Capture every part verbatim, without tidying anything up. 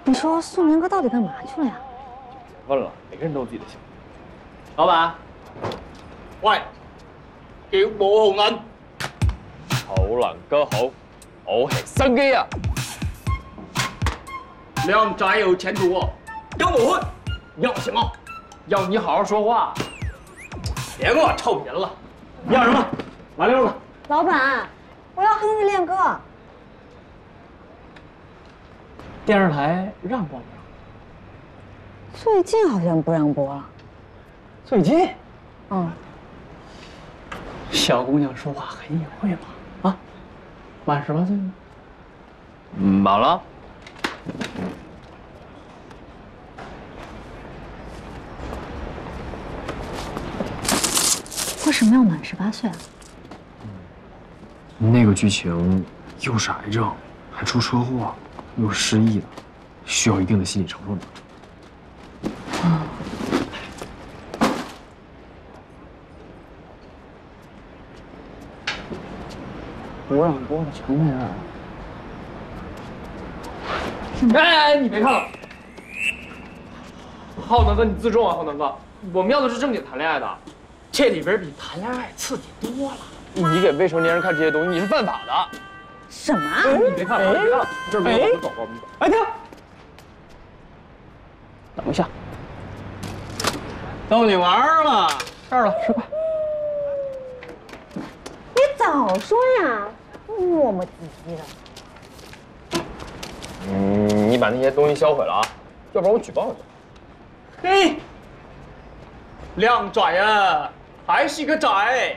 你说素年哥到底干嘛去了呀？ 问了，每个人都有自己的想法。老板， 喂，叫武紅銀。 好能哥好，好係生機啊！ 靓仔有前途哦，跟我混，要什么？ 要你好好说话。 别跟我臭贫了，要什么？麻溜了。 老板，我要和你练歌。 电视台让播不让？ 最近好像不让播了。 最近？ 嗯。 小姑娘说话很隐晦嘛。啊，满十八岁吗？满了。 为什么要满十八岁啊？ 那个剧情又是癌症，还出车祸，又是失忆的，需要一定的心理承受能力。 啊。 不让播的全那样。哎哎，你别看了。浩能哥，你自重啊，浩能哥，我们要的是正经谈恋爱的。 这里边比谈恋爱刺激多了。 你给未成年人看这些东西，你是犯法的。 什么？ 你别看了，别看了，这儿没有，我们走吧，我们走。哎，停！等一下， 逗你玩了， 这儿了，吃快。 你早说呀，磨磨唧唧的。 嗯，你把那些东西销毁了啊，要不然我举报你。 嘿，靓仔啊，还是个仔。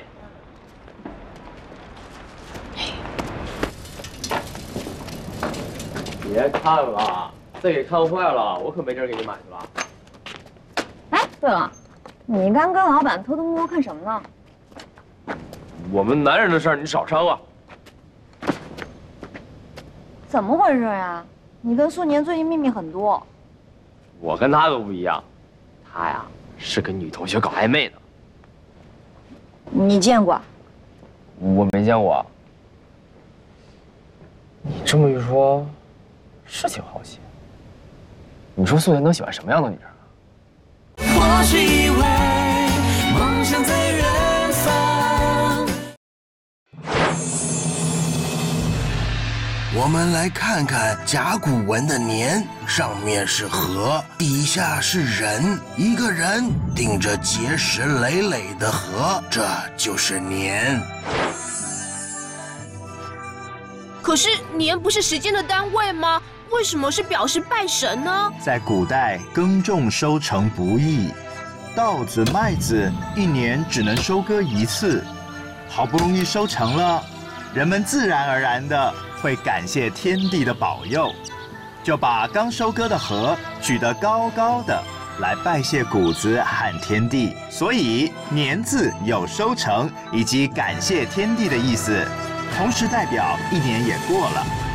别看了，再给看坏了，我可没地儿给你买去了。 哎，对了，你刚跟老板偷偷摸摸看什么呢？ 我们男人的事儿你少掺和。 怎么回事呀？你跟素年最近秘密很多。 我跟他都不一样，他呀是跟女同学搞暧昧呢。 你见过？ 我没见过。你这么一说，是挺好奇。你说素颜能喜欢什么样的女人啊？ 或许以为梦想在远方。 我们来看看甲骨文的年，上面是河，底下是人，一个人顶着结实累累的河，这就是年。 可是年不是时间的单位吗？为什么是表示拜神呢？ 在古代，耕种收成不易，稻子、麦子一年只能收割一次，好不容易收成了，人们自然而然的会感谢天地的保佑，就把刚收割的禾举得高高的，来拜谢谷子和天地。所以“年”字有收成以及感谢天地的意思，同时代表一年也过了。